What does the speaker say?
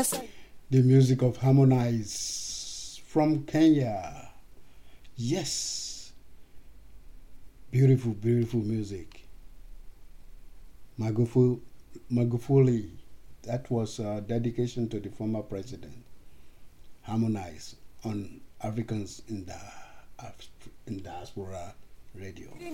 The music of Harmonize from Kenya. Yes. Beautiful, beautiful music. Magufuli. That was a dedication to the former president. Harmonize on Africans in diaspora radio.